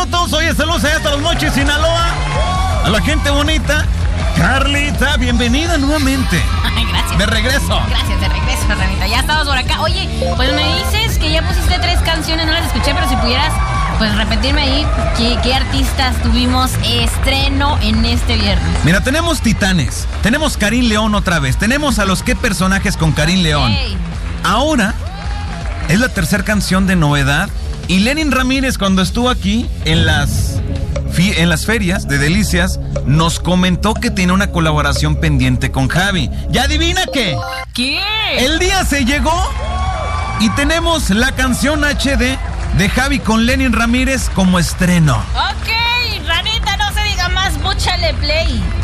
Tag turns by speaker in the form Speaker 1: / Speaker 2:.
Speaker 1: minutos. Oye, saludos allá hasta Los Mochis, Sinaloa. A la gente bonita. Carlita, bienvenida nuevamente.
Speaker 2: Ay, gracias.
Speaker 1: De regreso.
Speaker 2: Gracias, de regreso, Ranita. Ya estamos por acá. Oye, pues me dices que ya pusiste 3 canciones, no las escuché, pero si pudieras, pues repetirme ahí qué artistas tuvimos estreno en este viernes.
Speaker 1: Mira, tenemos Titanes, tenemos Karim León otra vez, tenemos a los qué personajes con Karim León.
Speaker 2: Hey.
Speaker 1: Ahora es la 3ª canción de novedad y Lenin Ramírez, cuando estuvo aquí en las ferias de Delicias, nos comentó que tiene una colaboración pendiente con Javi. ¿Ya adivina qué?
Speaker 2: ¿Qué?
Speaker 1: El día se llegó y tenemos la canción HD de Javi con Lenin Ramírez como estreno.
Speaker 2: Ok, Ranita, no se diga más, búchale play.